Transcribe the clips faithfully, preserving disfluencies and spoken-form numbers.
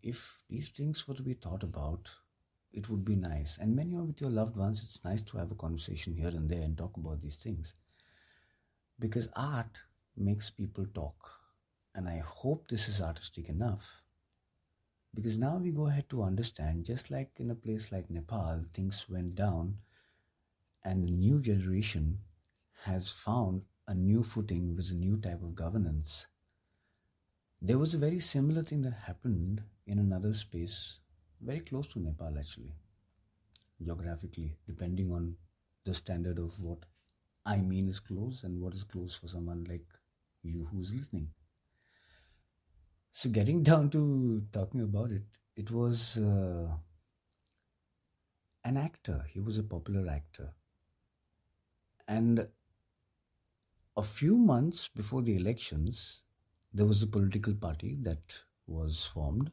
if these things were to be thought about, it would be nice. And when you're with your loved ones, it's nice to have a conversation here and there and talk about these things. Because art makes people talk. And I hope this is artistic enough. Because now we go ahead to understand, just like in a place like Nepal, things went down and the new generation has found a new footing with a new type of governance. There was a very similar thing that happened in another space, very close to Nepal actually, geographically, depending on the standard of what I mean is close and what is close for someone like you who's listening. So getting down to talking about it, it was uh, an actor. He was a popular actor. And a few months before the elections, there was a political party that was formed.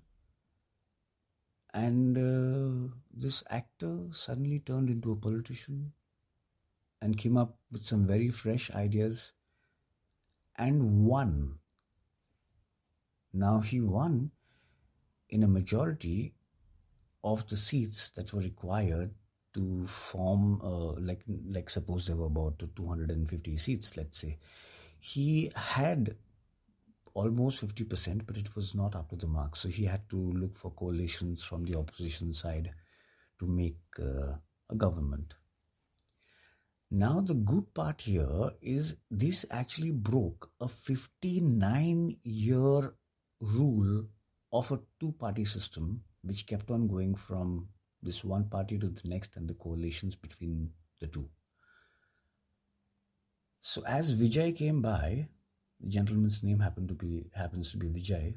And uh, this actor suddenly turned into a politician and came up with some very fresh ideas and won. Now he won in a majority of the seats that were required to form, uh, like, like suppose there were about two hundred fifty seats, let's say. He had almost fifty percent, but it was not up to the mark. So he had to look for coalitions from the opposition side to make uh, a government. Now the good part here is this actually broke a fifty-nine year rule of a two-party system which kept on going from this one party to the next and the coalitions between the two. So as Vijay came by, the gentleman's name happened to be happens to be Vijay,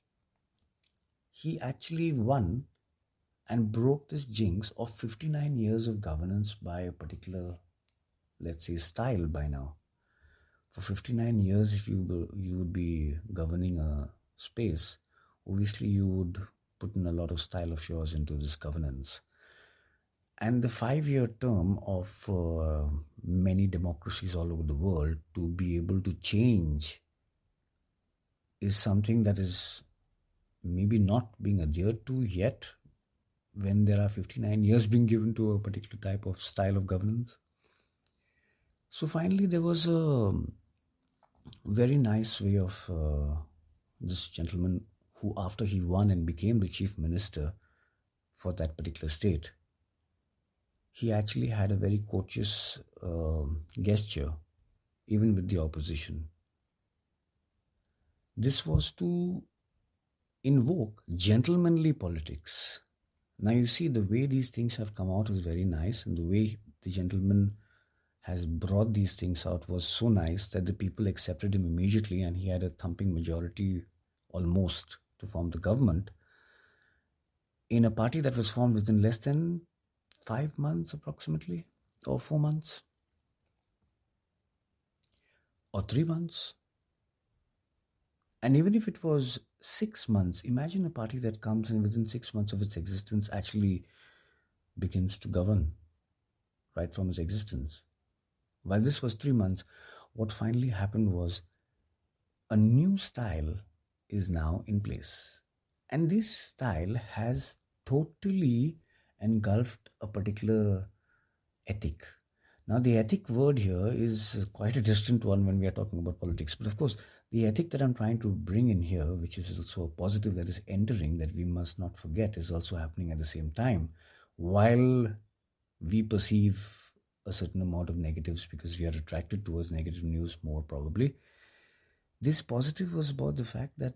he actually won and broke this jinx of fifty-nine years of governance by a particular, let's say, style by now. For fifty-nine years, if you you would be governing a space, obviously you would put in a lot of style of yours into this governance. And the five-year term of uh, many democracies all over the world to be able to change is something that is maybe not being adhered to yet when there are fifty-nine years being given to a particular type of style of governance. So finally there was a very nice way of uh, this gentleman who, after he won and became the chief minister for that particular state, he actually had a very courteous uh, gesture, even with the opposition. This was to invoke gentlemanly politics. Now you see, the way these things have come out is very nice, and the way the gentleman has brought these things out was so nice that the people accepted him immediately, and he had a thumping majority almost to form the government in a party that was formed within less than five months approximately, or four months, or three months. And even if it was six months, imagine a party that comes and within six months of its existence actually begins to govern right from its existence. While this was three months, what finally happened was a new style is now in place. And this style has totally engulfed a particular ethic. Now the ethic word here is quite a distant one when we are talking about politics. But of course, the ethic that I'm trying to bring in here, which is also a positive that is entering, that we must not forget, is also happening at the same time. While we perceive a certain amount of negatives because we are attracted towards negative news more probably, this positive was about the fact that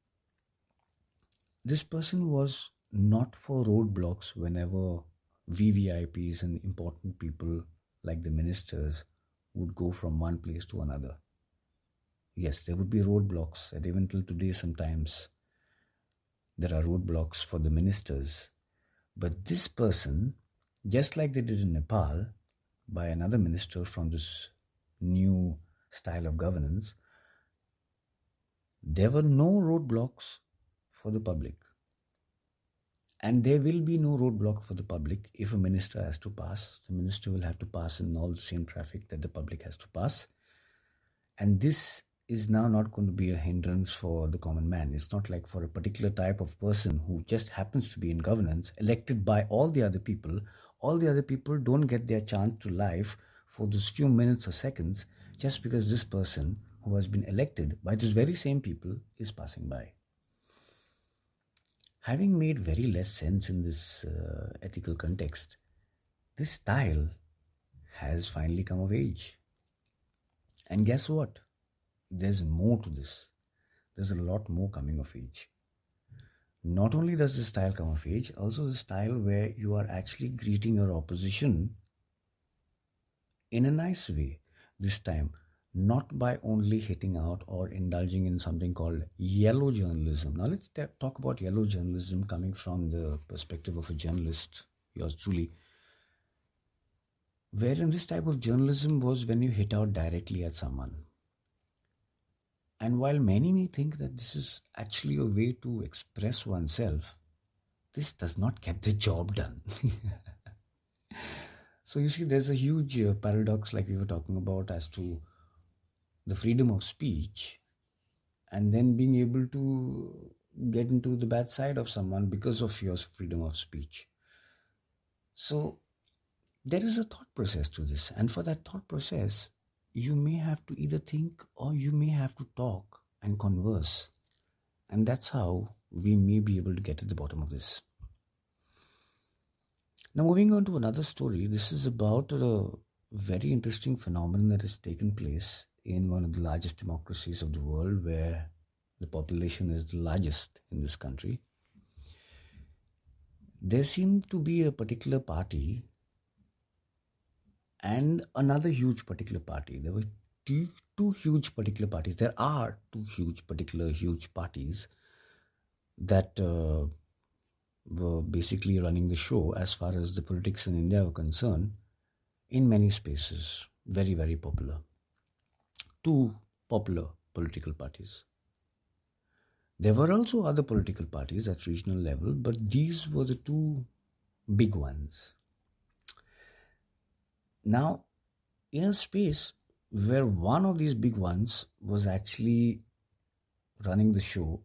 this person was not for roadblocks whenever V V I Ps and important people like the ministers would go from one place to another. Yes, there would be roadblocks, and even till today sometimes there are roadblocks for the ministers. But this person, just like they did in Nepal, by another minister from this new style of governance, there were no roadblocks for the public. And there will be no roadblock for the public if a minister has to pass. The minister will have to pass in all the same traffic that the public has to pass. And this is now not going to be a hindrance for the common man. It's not like for a particular type of person who just happens to be in governance, elected by all the other people. All the other people don't get their chance to life for those few minutes or seconds just because this person who has been elected by those very same people is passing by. Having made very less sense in this uh, ethical context, this style has finally come of age. And guess what? There's more to this. There's a lot more coming of age. Not only does this style come of age, also the style where you are actually greeting your opposition in a nice way. This time, not by only hitting out or indulging in something called yellow journalism. Now let's t- talk about yellow journalism coming from the perspective of a journalist, yours truly. Wherein this type of journalism was when you hit out directly at someone. And while many may think that this is actually a way to express oneself, this does not get the job done. So you see, there's a huge uh, paradox like we were talking about as to the freedom of speech and then being able to get into the bad side of someone because of your freedom of speech. So there is a thought process to this, and for that thought process, you may have to either think or you may have to talk and converse. And that's how we may be able to get to the bottom of this. Now, moving on to another story, this is about a very interesting phenomenon that has taken place in one of the largest democracies of the world, where the population is the largest in this country. There seemed to be a particular party and another huge particular party. There were two, two huge particular parties. There are two huge particular huge parties that uh, were basically running the show as far as the politics in India were concerned in many spaces. Very, very popular. Two popular political parties. There were also other political parties at regional level, but these were the two big ones. Now, in a space where one of these big ones was actually running the show,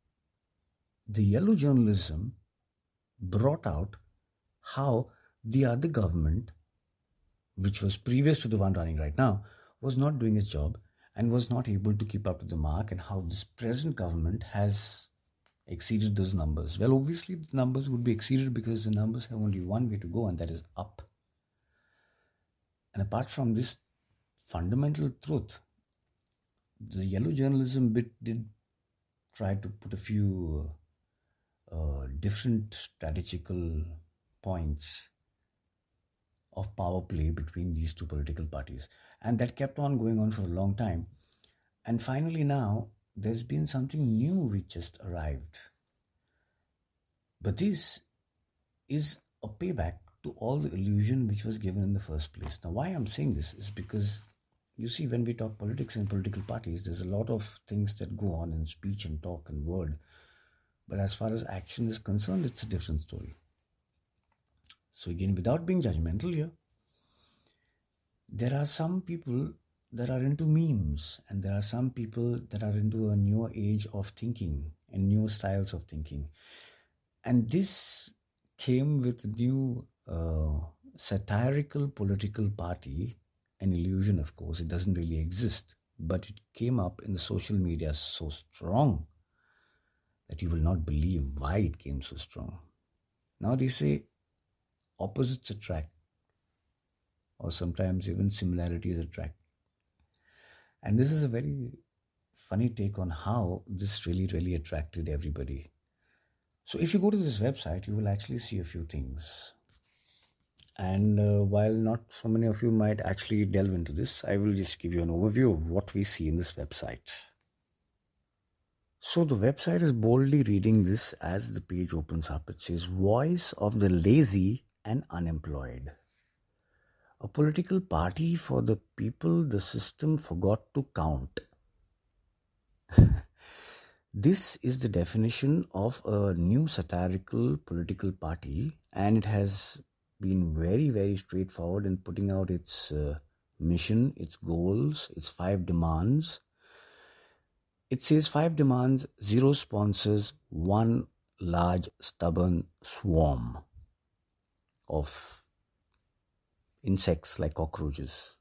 the yellow journalism brought out how the other government, which was previous to the one running right now, was not doing its job and was not able to keep up to the mark, and how this present government has exceeded those numbers. Well, obviously the numbers would be exceeded because the numbers have only one way to go, and that is up. And apart from this fundamental truth, the yellow journalism bit did try to put a few uh, different strategical points of power play between these two political parties. And that kept on going on for a long time. And finally now, there's been something new which just arrived. But this is a payback to all the illusion which was given in the first place. Now, why I'm saying this is because, you see, when we talk politics and political parties, there's a lot of things that go on in speech and talk and word. But as far as action is concerned, it's a different story. So again, without being judgmental here, there are some people that are into memes, and there are some people that are into a newer age of thinking and newer styles of thinking. And this came with a new uh, satirical political party, an illusion, of course. It doesn't really exist, but it came up in the social media so strong that you will not believe why it came so strong. Now they say opposites attract, or sometimes even similarities attract. And this is a very funny take on how this really, really attracted everybody. So if you go to this website, you will actually see a few things. And uh, while not so many of you might actually delve into this, I will just give you an overview of what we see in this website. So the website is boldly reading this as the page opens up. It says, "Voice of the lazy and unemployed. A political party for the people the system forgot to count." This is the definition of a new satirical political party, and it has been very, very straightforward in putting out its uh, mission, its goals, its five demands. It says five demands, zero sponsors, one large stubborn swarm of insects like cockroaches.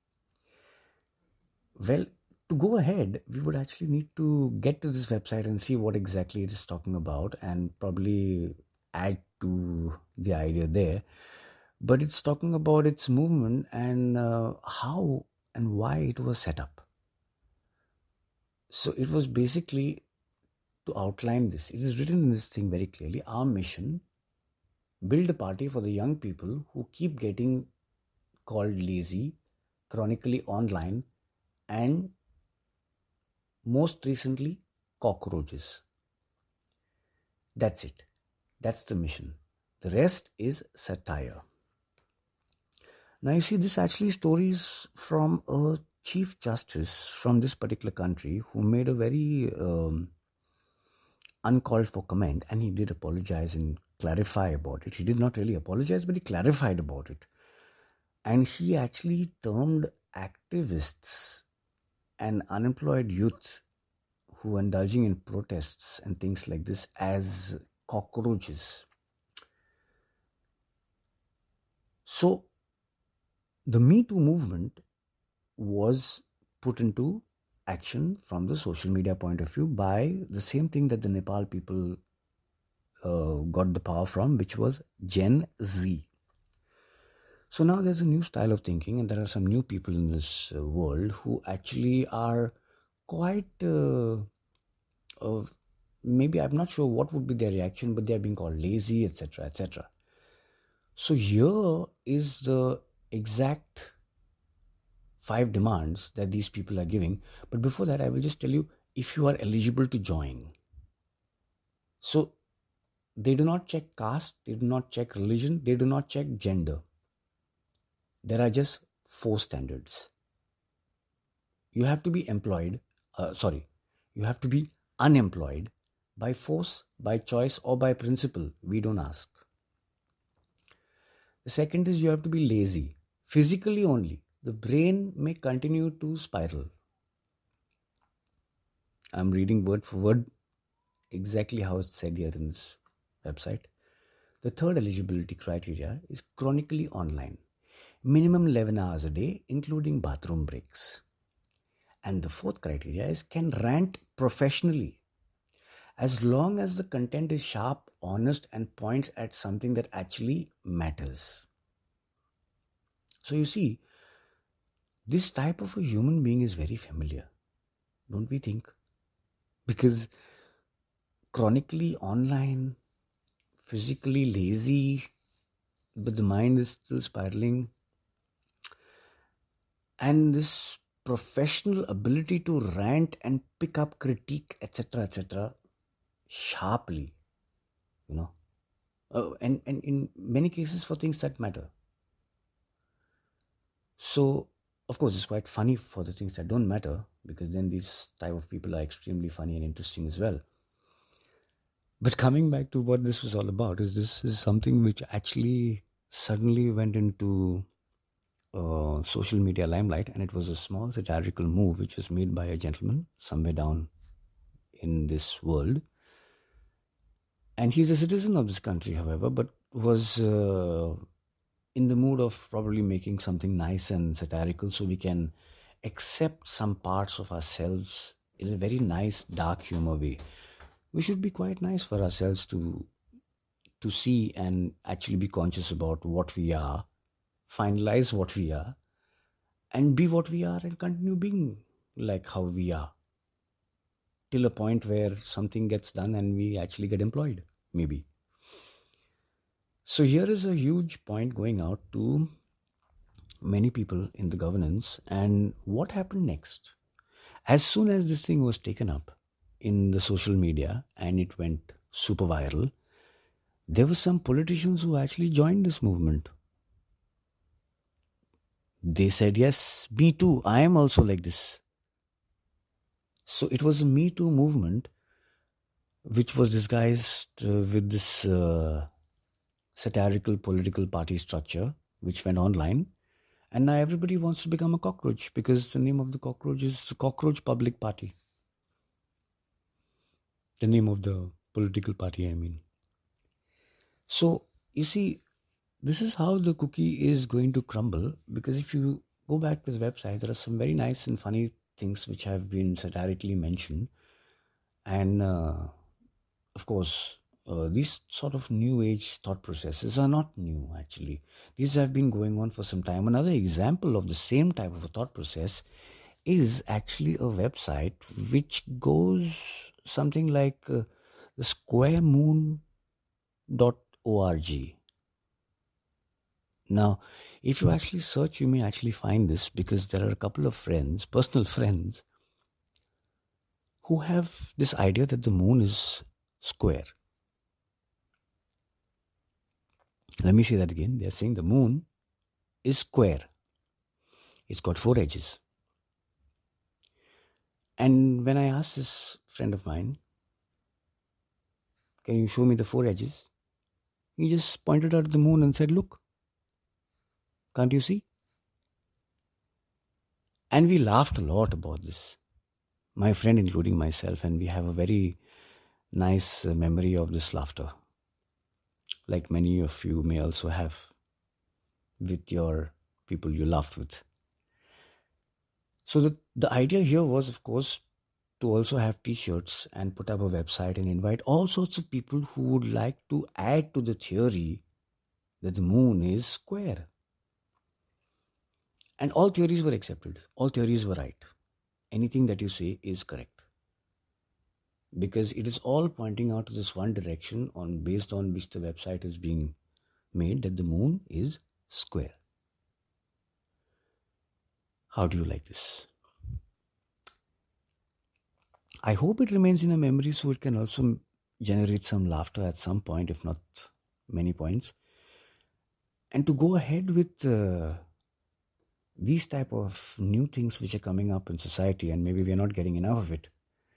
Well, to go ahead, we would actually need to get to this website and see what exactly it is talking about and probably add to the idea there. But it's talking about its movement and uh, how and why it was set up. So it was basically to outline this. It is written in this thing very clearly. Our mission, build a party for the young people who keep getting called lazy, chronically online, and most recently, cockroaches. That's it. That's the mission. The rest is satire. Now you see, this actually stories from a chief justice from this particular country who made a very um, uncalled for comment, and he did apologize and clarify about it. He did not really apologize, but he clarified about it. And he actually termed activists and unemployed youth who are indulging in protests and things like this as cockroaches. So the Me Too movement was put into action from the social media point of view by the same thing that the Nepal people uh, got the power from, which was Gen Z. So now there's a new style of thinking, and there are some new people in this uh, world who actually are quite, uh, uh, maybe I'm not sure what would be their reaction, but they're being called lazy, et cetera, et cetera. So here is the exact five demands that these people are giving. But before that, I will just tell you if you are eligible to join. So they do not check caste, they do not check religion, they do not check gender. There are just four standards. You have to be employed, uh, sorry, you have to be unemployed by force, by choice, or by principle. We don't ask. The second is you have to be lazy, physically only. The brain may continue to spiral. I'm reading word for word exactly how it's said here in this website. The third eligibility criteria is chronically online. Minimum eleven hours a day, including bathroom breaks. And the fourth criteria is can rant professionally. As long as the content is sharp, honest, and points at something that actually matters. So you see, this type of a human being is very familiar, don't we think? Because chronically online, physically lazy, but the mind is still spiraling. And this professional ability to rant and pick up critique, et cetera, et cetera, sharply, you know, uh, and, and in many cases for things that matter. So, of course, it's quite funny for the things that don't matter, because then these type of people are extremely funny and interesting as well. But coming back to what this was all about, is this is something which actually suddenly went into uh, social media limelight, and it was a small satirical move which was made by a gentleman somewhere down in this world. And he's a citizen of this country, however, but was uh, in the mood of probably making something nice and satirical so we can accept some parts of ourselves in a very nice, dark humor way. We should be quite nice for ourselves to to see and actually be conscious about what we are, finalize what we are, and be what we are and continue being like how we are. Till a point where something gets done and we actually get employed, maybe. So here is a huge point going out to many people in the governance. And what happened next? As soon as this thing was taken up in the social media and it went super viral, there were some politicians who actually joined this movement. They said, yes, me too, I am also like this. So it was a Me Too movement which was disguised uh, with this uh, satirical political party structure which went online. And now everybody wants to become a cockroach because the name of the cockroach is the Cockroach Public Party. The name of the political party, I mean. So, you see, this is how the cookie is going to crumble, because if you go back to the website, there are some very nice and funny things which have been satirically mentioned. And uh, of course, uh, these sort of new age thought processes are not new, actually. These have been going on for some time. Another example of the same type of a thought process is actually a website which goes something like uh, the square moon dot org. Now, if you actually search, you may actually find this, because there are a couple of friends, personal friends, who have this idea that the moon is square. Let me say that again. They're saying the moon is square. It's got four edges. And when I asked this friend of mine, can you show me the four edges? He just pointed out the moon and said, look, can't you see? And we laughed a lot about this, my friend including myself, and we have a very nice uh, memory of this laughter, like many of you may also have with your people you laughed with. So the, the idea here was, of course, to also have t-shirts and put up a website and invite all sorts of people who would like to add to the theory that the moon is square. And all theories were accepted. All theories were right. Anything that you say is correct. Because it is all pointing out to this one direction on based on which the website is being made, that the moon is square. How do you like this? I hope it remains in a memory so it can also generate some laughter at some point, if not many points. And to go ahead with uh, these type of new things which are coming up in society, and maybe we are not getting enough of it.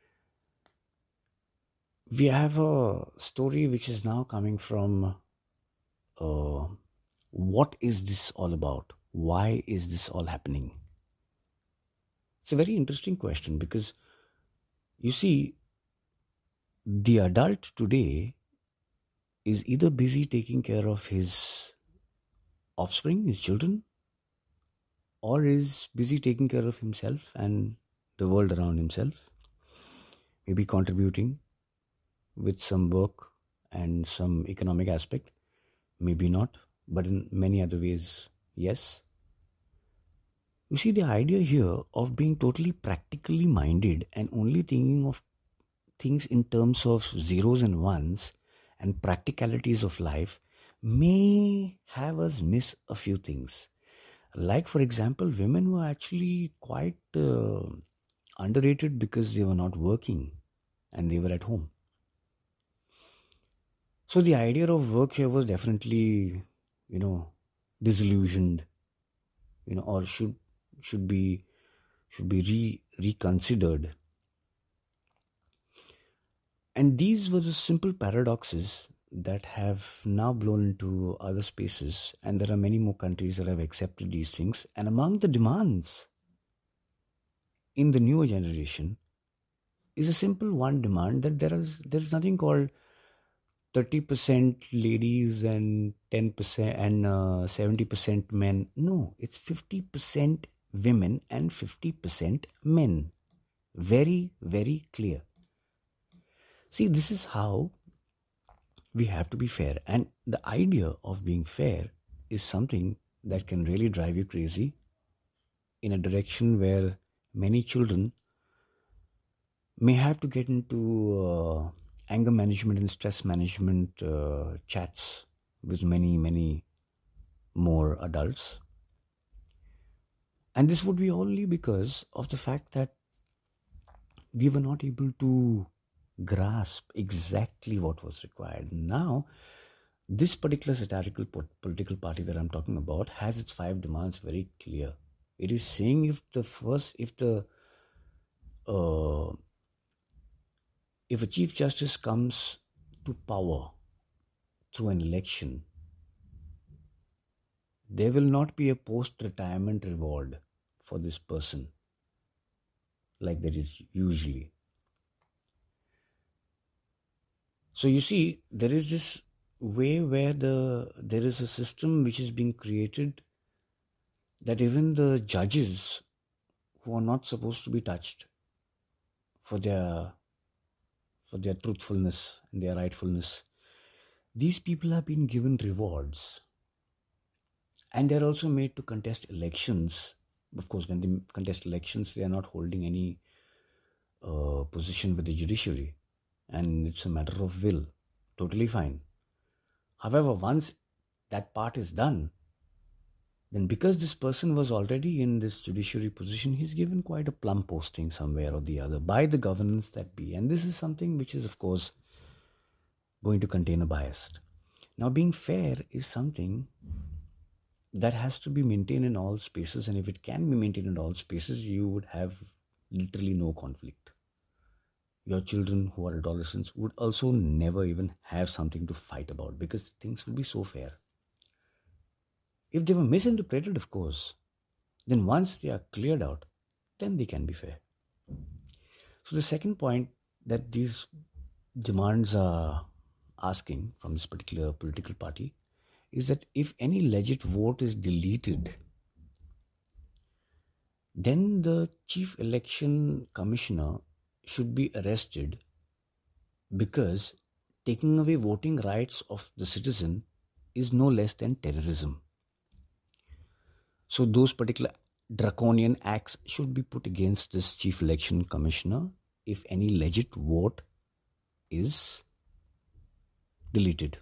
We have a story which is now coming from uh, what is this all about? Why is this all happening? It's a very interesting question, because you see, the adult today is either busy taking care of his offspring, his children, or is busy taking care of himself and the world around himself, maybe contributing with some work and some economic aspect, maybe not, but in many other ways, yes. You see, the idea here of being totally practically minded and only thinking of things in terms of zeros and ones and practicalities of life may have us miss a few things. Like, for example, women were actually quite uh, underrated because they were not working and they were at home. So the idea of work here was definitely, you know, disillusioned, you know, or should should be should be re, reconsidered. And these were the simple paradoxes that have now blown into other spaces, and there are many more countries that have accepted these things. And among the demands in the newer generation is a simple one demand, that there is there is nothing called thirty percent ladies and ten percent and uh, seventy percent men. No, it's fifty percent women and fifty percent men. Very, very clear. See, this is how we have to be fair. And the idea of being fair is something that can really drive you crazy in a direction where many children may have to get into uh, anger management and stress management uh, chats with many, many more adults. And this would be only because of the fact that we were not able to grasp exactly what was required. Now, this particular satirical political party that I'm talking about has its five demands very clear. It is saying if the first, if the, uh, if a chief justice comes to power through an election, there will not be a post-retirement reward for this person, like there is usually. So you see, there is this way where the there is a system which is being created that even the judges who are not supposed to be touched for their for their truthfulness and their rightfulness, these people have been given rewards, and they're also made to contest elections. Of course, when they contest elections, they are not holding any uh, position with the judiciary, and it's a matter of will. Totally fine. However, once that part is done, then because this person was already in this judiciary position, he's given quite a plum posting somewhere or the other by the governance that be. And this is something which is, of course, going to contain a bias. Now, being fair is something that has to be maintained in all spaces. And if it can be maintained in all spaces, you would have literally no conflict. Your children who are adolescents would also never even have something to fight about because things will be so fair. If they were misinterpreted, of course, then once they are cleared out, then they can be fair. So the second point that these demands are asking from this particular political party is that if any legit vote is deleted, then the chief election commissioner should be arrested, because taking away voting rights of the citizen is no less than terrorism. So those particular draconian acts should be put against this chief election commissioner if any legit vote is deleted.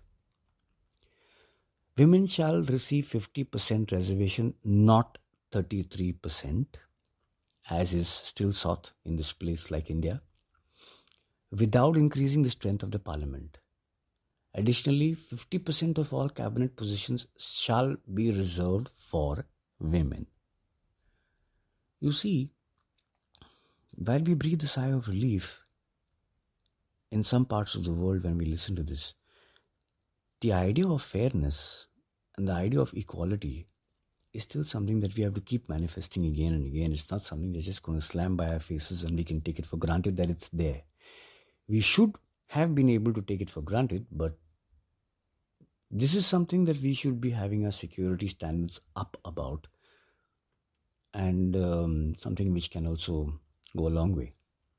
Women shall receive fifty percent reservation, not thirty-three percent, as is still sought in this place like India, without increasing the strength of the parliament. Additionally, fifty percent of all cabinet positions shall be reserved for women. You see, while we breathe a sigh of relief in some parts of the world when we listen to this, the idea of fairness and the idea of equality is still something that we have to keep manifesting again and again. It's not something that's just going to slam by our faces and we can take it for granted that it's there. We should have been able to take it for granted, but this is something that we should be having our security standards up about, and um, something which can also go a long way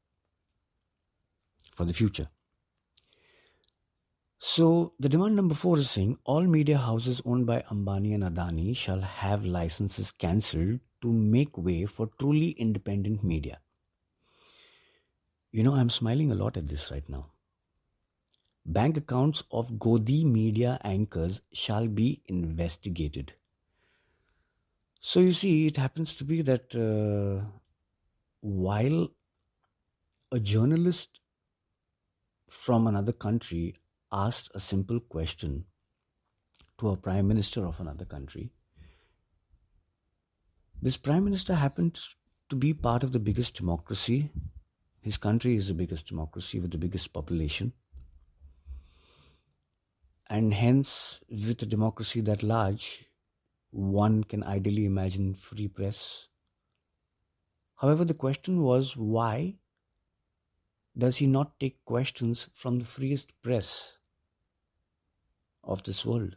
for the future. So the demand number four is saying all media houses owned by Ambani and Adani shall have licenses cancelled to make way for truly independent media. You know, I'm smiling a lot at this right now. Bank accounts of Godi media anchors shall be investigated. So you see, it happens to be that uh, while a journalist from another country asked a simple question to a prime minister of another country, this prime minister happened to be part of the biggest democracy. His country is the biggest democracy with the biggest population. And hence, with a democracy that large, one can ideally imagine free press. However, the question was, why does he not take questions from the freest press of this world,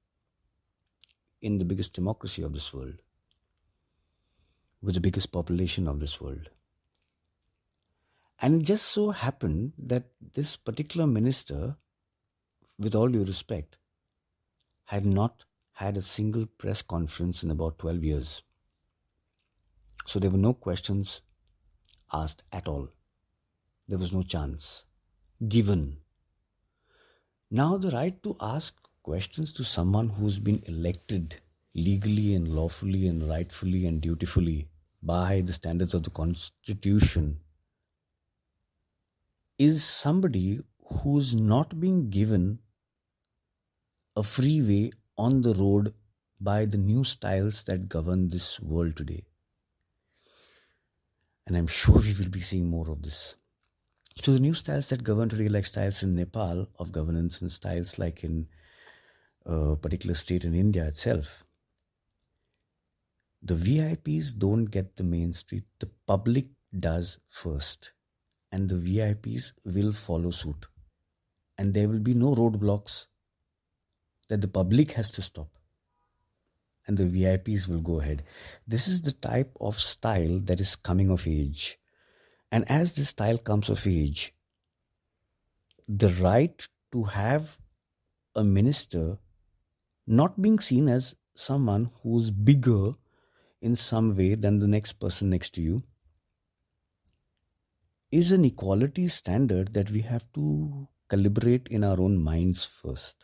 in the biggest democracy of this world, with the biggest population of this world? And it just so happened that this particular minister, with all due respect, had not had a single press conference in about twelve years. So there were no questions asked at all. There was no chance given. Now the right to ask questions to someone who's been elected legally and lawfully and rightfully and dutifully by the standards of the Constitution is somebody who's not being given a free way on the road by the new styles that govern this world today. And I'm sure we will be seeing more of this. So the new styles that govern today, like styles in Nepal of governance and styles like in a particular state in India itself, the V I Ps don't get the main street. The public does first. And the V I Ps will follow suit. and there will be no roadblocks that the public has to stop, and the V I Ps will go ahead. This is the type of style that is coming of age. And as this style comes of age, the right to have a minister not being seen as someone who's bigger in some way than the next person next to you is an equality standard that we have to calibrate in our own minds first.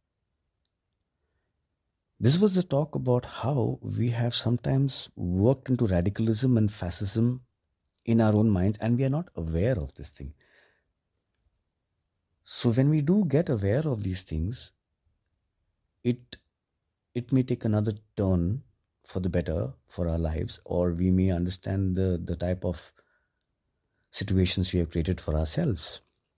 This was the talk about how we have sometimes worked into radicalism and fascism in our own minds, and we are not aware of this thing. So when we do get aware of these things, it it may take another turn for the better for our lives, or we may understand the, the type of situations we have created for ourselves.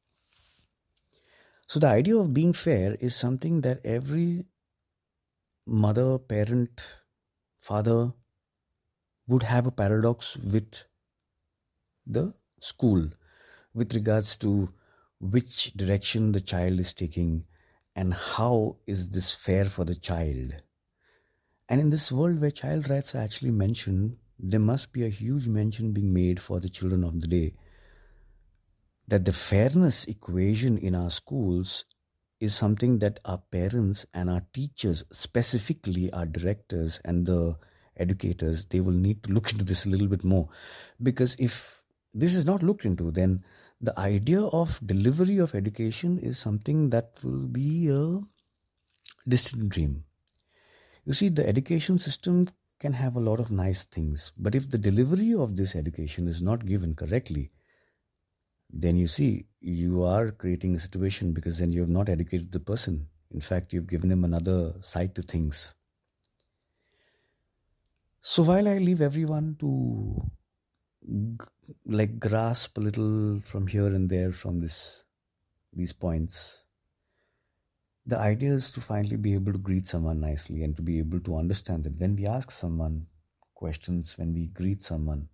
So the idea of being fair is something that every mother, parent, father would have a paradox with the school with regards to which direction the child is taking and how is this fair for the child. And in this world where child rights are actually mentioned, there must be a huge mention being made for the children of the day, that the fairness equation in our schools is something that our parents and our teachers, specifically our directors and the educators, they will need to look into this a little bit more. Because if this is not looked into, then the idea of delivery of education is something that will be a distant dream. You see, the education system can have a lot of nice things, but if the delivery of this education is not given correctly, then you see, you are creating a situation, because then you have not educated the person. In fact, you've given him another side to things. So while I leave everyone to g- like grasp a little from here and there from this these points, the idea is to finally be able to greet someone nicely and to be able to understand that when we ask someone questions, when we greet someone,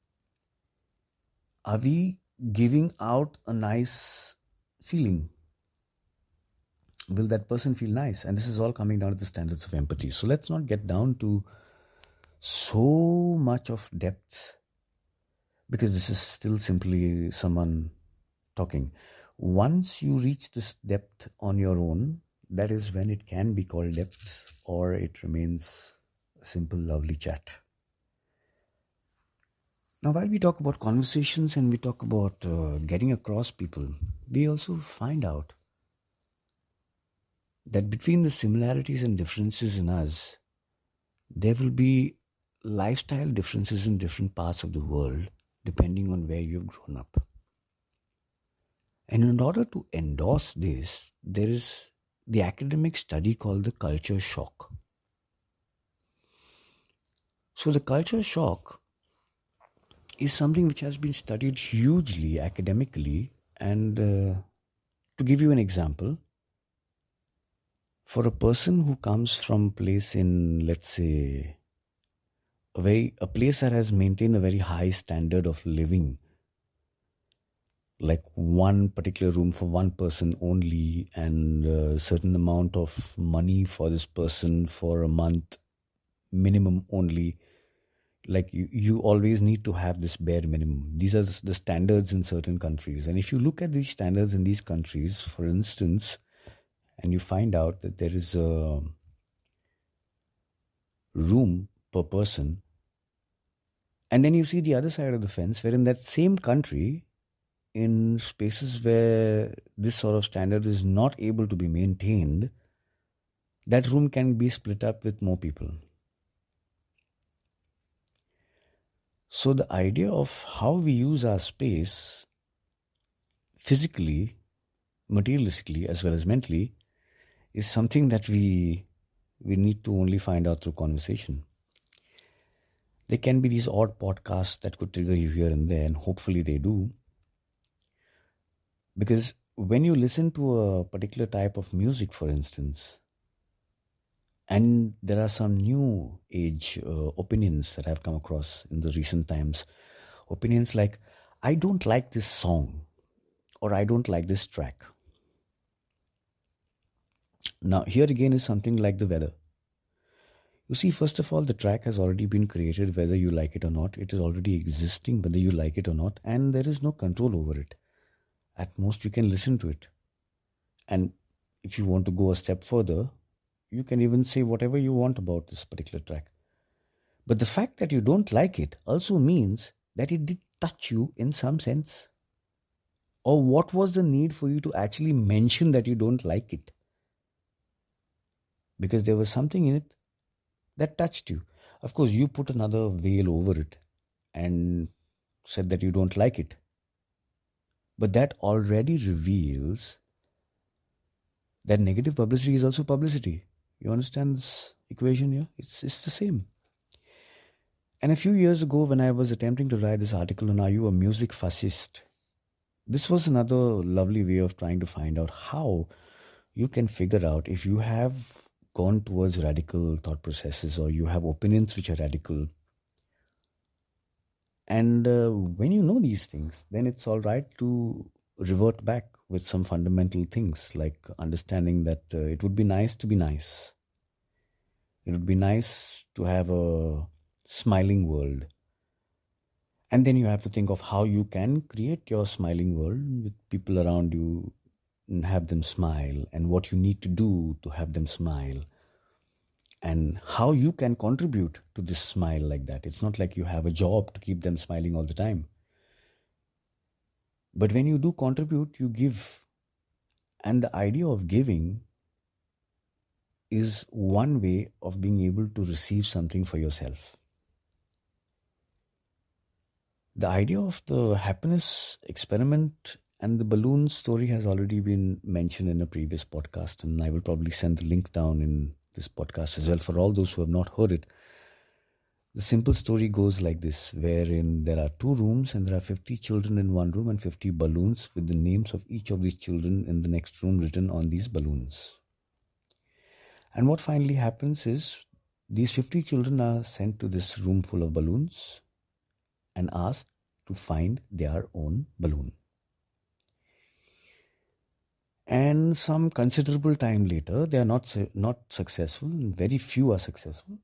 are we giving out a nice feeling? Will that person feel nice? And this is all coming down to the standards of empathy. So let's not get down to so much of depth, because this is still simply someone talking. Once you reach this depth on your own, that is when it can be called depth, or it remains a simple, lovely chat. Now, while we talk about conversations and we talk about uh, getting across people, we also find out that between the similarities and differences in us, there will be lifestyle differences in different parts of the world, depending on where you've grown up. And in order to endorse this, there is the academic study called the culture shock. So the culture shock is something which has been studied hugely academically. And uh, to give you an example, for a person who comes from a place in, let's say, a very a place that has maintained a very high standard of living, like one particular room for one person only, and a certain amount of money for this person for a month minimum only, like you, you always need to have this bare minimum. These are the standards in certain countries. And if you look at these standards in these countries, for instance, and you find out that there is a room per person, and then you see the other side of the fence, where in that same country, in spaces where this sort of standard is not able to be maintained, that room can be split up with more people. So the idea of how we use our space physically, materialistically, as well as mentally, is something that we we need to only find out through conversation. There can be these odd podcasts that could trigger you here and there, and hopefully they do. Because when you listen to a particular type of music, for instance, and there are some new age uh, opinions that I've come across in the recent times, opinions like, I don't like this song, or I don't like this track. Now, here again is something like the weather. You see, first of all, the track has already been created, whether you like it or not. It is already existing, whether you like it or not, and there is no control over it. At most, you can listen to it. And if you want to go a step further, you can even say whatever you want about this particular track. But the fact that you don't like it also means that it did touch you in some sense. Or what was the need for you to actually mention that you don't like it? Because there was something in it that touched you. Of course, you put another veil over it and said that you don't like it. But that already reveals that negative publicity is also publicity. You understand this equation here? It's, it's the same. And a few years ago, when I was attempting to write this article on Are You a Music Fascist? This was another lovely way of trying to find out how you can figure out if you have gone towards radical thought processes or you have opinions which are radical. And uh, when you know these things, then it's all right to revert back with some fundamental things like understanding that uh, it would be nice to be nice. It would be nice to have a smiling world. And then you have to think of how you can create your smiling world with people around you and have them smile, and what you need to do to have them smile, and how you can contribute to this smile like that. It's not like you have a job to keep them smiling all the time. But when you do contribute, you give. And the idea of giving is one way of being able to receive something for yourself. The idea of the happiness experiment and the balloon story has already been mentioned in a previous podcast, and I will probably send the link down in this podcast as well for all those who have not heard it. The simple story goes like this, wherein there are two rooms and there are fifty children in one room and fifty balloons with the names of each of these children in the next room written on these balloons. And what finally happens is these fifty children are sent to this room full of balloons and asked to find their own balloon. And some considerable time later, they are not su- not successful, and very few are successful.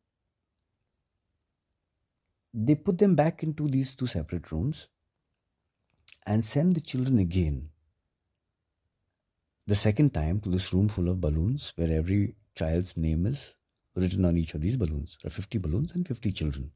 They put them back into these two separate rooms and send the children again, the second time, to this room full of balloons where every child's name is written on each of these balloons. There are fifty balloons and fifty children.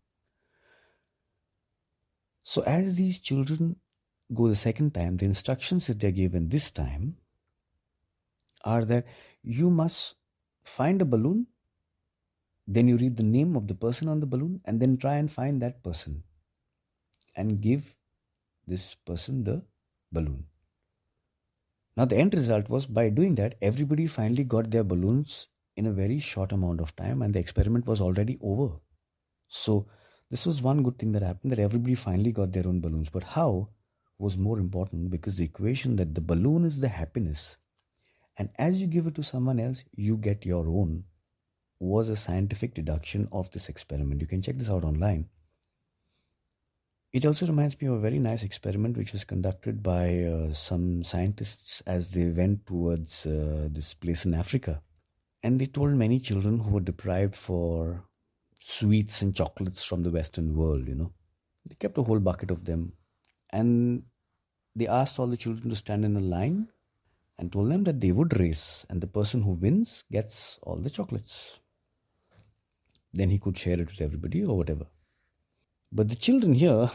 So as these children go the second time, the instructions that they're given this time are that you must find a balloon, then you read the name of the person on the balloon, and then try and find that person and give this person the balloon. Now the end result was, by doing that, everybody finally got their balloons in a very short amount of time, and the experiment was already over. So this was one good thing that happened, that everybody finally got their own balloons. But how was more important, because the equation that the balloon is the happiness, and as you give it to someone else, you get your own, was a scientific deduction of this experiment. You can check this out online. It also reminds me of a very nice experiment which was conducted by uh, some scientists as they went towards uh, this place in Africa. And they told many children who were deprived for sweets and chocolates from the Western world, you know. They kept a whole bucket of them. And they asked all the children to stand in a line and told them that they would race, and the person who wins gets all the chocolates. Then he could share it with everybody or whatever. But the children here,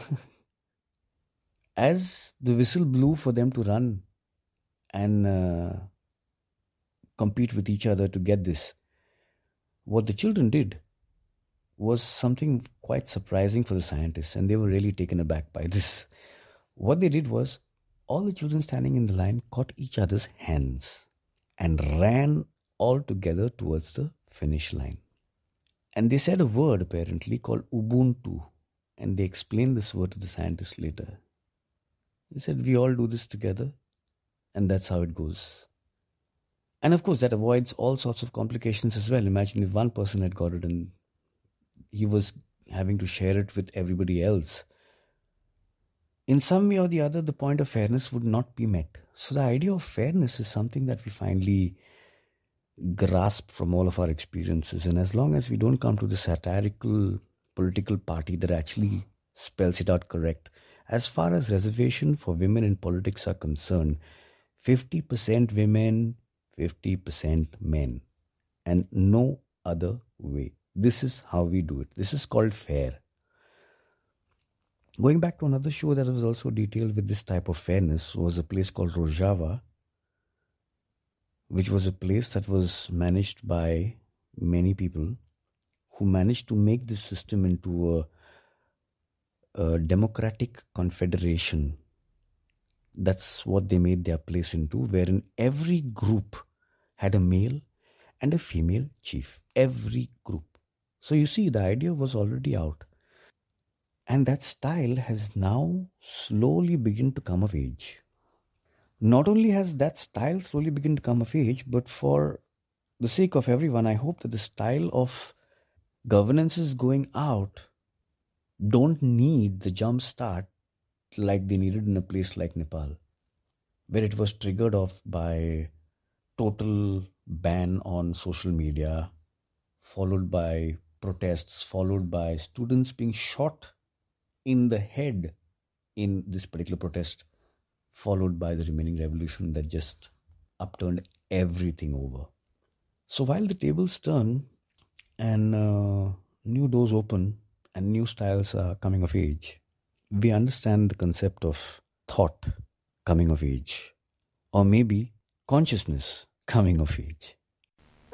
as the whistle blew for them to run and uh, compete with each other to get this, what the children did was something quite surprising for the scientists, and they were really taken aback by this. What they did was, all the children standing in the line caught each other's hands and ran all together towards the finish line. And they said a word apparently called Ubuntu, and they explained this word to the scientists later. They said, we all do this together, and that's how it goes. And of course, that avoids all sorts of complications as well. Imagine if one person had got it and he was having to share it with everybody else. In some way or the other, the point of fairness would not be met. So the idea of fairness is something that we finally grasp from all of our experiences. And as long as we don't come to the satirical political party that actually spells it out correct, as far as reservation for women in politics are concerned, fifty percent women, fifty percent men, and no other way. This is how we do it. This is called fair. Going back to another show that was also detailed with this type of fairness was a place called Rojava, which was a place that was managed by many people who managed to make this system into a, a democratic confederation. That's what they made their place into, wherein every group had a male and a female chief. Every group. So you see, the idea was already out. And that style has now slowly begun to come of age. Not only has that style slowly begun to come of age, but for the sake of everyone, I hope that the style of governances going out don't need the jump start like they needed in a place like Nepal, where it was triggered off by total ban on social media, followed by protests, followed by students being shot in the head in this particular protest, followed by the remaining revolution that just upturned everything over. So while the tables turn and uh, new doors open and new styles are coming of age, we understand the concept of thought coming of age, or maybe consciousness coming of age.